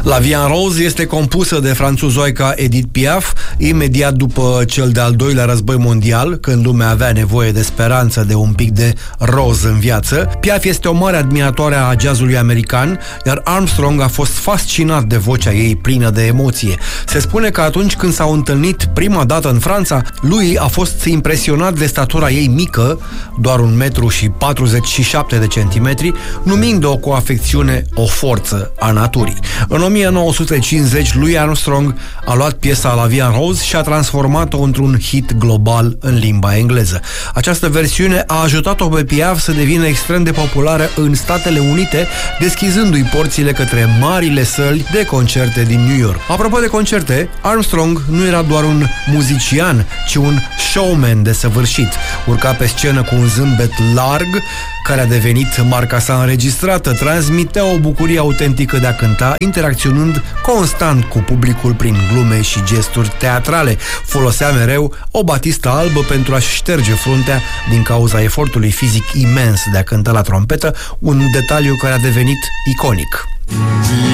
La Vie en Rose este compusă de franțuzoica Edith Piaf, imediat după cel de-al doilea război mondial, când lumea avea nevoie de speranță, de un pic de roz în viață. Piaf este o mare admiratoare a jazzului american, iar Armstrong a fost fascinat de vocea ei plină de emoție. Se spune că atunci când s-au întâlnit prima dată în Franța, lui a fost impresionat de statura ei mică, doar 1,47 m, numind-o cu afecțiune o forță a naturii. În 1950, Louis Armstrong a luat piesa La Vie en Rose și a transformat-o într-un hit global în limba engleză. Această versiune a ajutat-o pe Piaf să devină extrem de populară în Statele Unite, deschizându-i porțile către marile săli de concerte din New York. Apropo de concerte, Armstrong nu era doar un muzician, ci un showman desăvârșit. Urca pe scenă cu un zâmbet larg, care a devenit marca sa înregistrată, transmitea o bucurie autentică de a cânta, interacționând constant cu publicul prin glume și gesturi teatrale. Folosea mereu o batistă albă pentru a-și șterge fruntea din cauza efortului fizic imens de a cânta la trompetă, un detaliu care a devenit iconic.